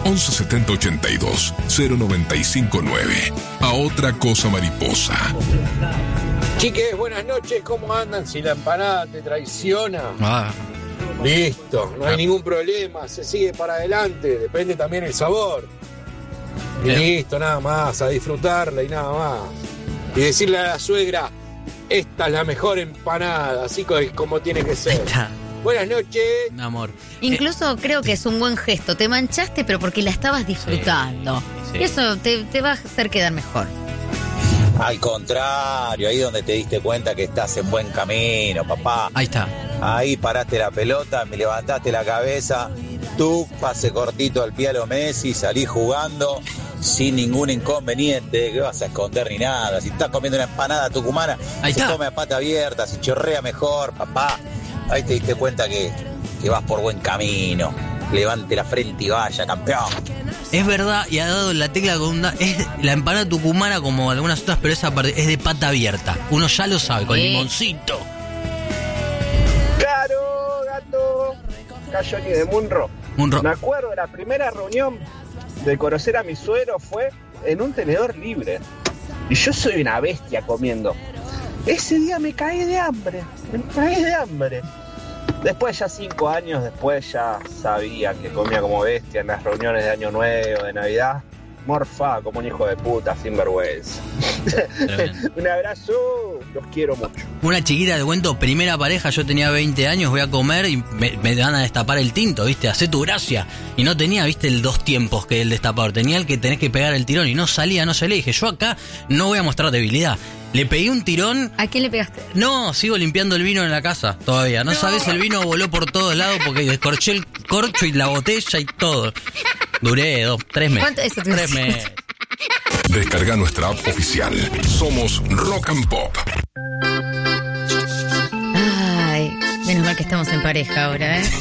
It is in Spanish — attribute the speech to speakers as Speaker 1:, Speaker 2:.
Speaker 1: 11 70 82 0959. A otra cosa mariposa.
Speaker 2: Chiques, buenas noches, ¿cómo andan? Si la empanada te traiciona, listo, no hay ningún problema, se sigue para adelante, depende también el sabor. Y listo, nada más, a disfrutarla y nada más. Y decirle a la suegra, esta es la mejor empanada, así como tiene que ser. Buenas noches.
Speaker 3: Mi amor.
Speaker 4: Incluso creo que es un buen gesto. Te manchaste, pero porque la estabas disfrutando.
Speaker 3: Sí.
Speaker 4: Eso te va a hacer quedar mejor.
Speaker 5: Al contrario, ahí donde te diste cuenta que estás en buen camino, papá.
Speaker 3: Ahí está.
Speaker 5: Ahí paraste la pelota, me levantaste la cabeza, tú pase cortito al pie a lo Messi, salí jugando sin ningún inconveniente, que vas a esconder ni nada. Si estás comiendo una empanada tucumana,
Speaker 3: Ahí
Speaker 5: se
Speaker 3: está.
Speaker 5: come a pata abierta, se chorrea mejor, papá. Ahí te diste cuenta que vas por buen camino. Levante la frente y vaya, campeón.
Speaker 3: Es verdad, y ha dado la tecla con es la empanada tucumana como algunas otras, pero esa parte es de pata abierta. Uno ya lo sabe, con limoncito.
Speaker 6: Claro, gato. Cayoni de Munro. Me acuerdo, la primera reunión de conocer a mi suegro fue en un tenedor libre. Y yo soy una bestia comiendo. Ese día me caí de hambre. Después, ya 5 años después, ya sabía que comía como bestia en las reuniones de Año Nuevo, de Navidad. Morfa, como un hijo de puta, sin vergüenza. Un abrazo, los quiero mucho.
Speaker 3: Una chiquita, te cuento, primera pareja, yo tenía 20 años, voy a comer y me van a destapar el tinto, ¿viste? Hacé tu gracia. Y no tenía, ¿viste? El 2 tiempos que el destapador. Tenía el que tenés que pegar el tirón y no salía. Dije, yo acá no voy a mostrar debilidad. Le pegué un tirón.
Speaker 4: ¿A quién le pegaste?
Speaker 3: No, sigo limpiando el vino en la casa todavía. No sabés, el vino voló por todos lados porque descorché el corcho y la botella y todo. Duré 3 meses.
Speaker 4: ¿Cuánto? Eso
Speaker 3: 3 meses.
Speaker 1: Descarga nuestra app oficial. Somos Rock and Pop.
Speaker 4: Ay, menos mal que estamos en pareja ahora, ¿eh?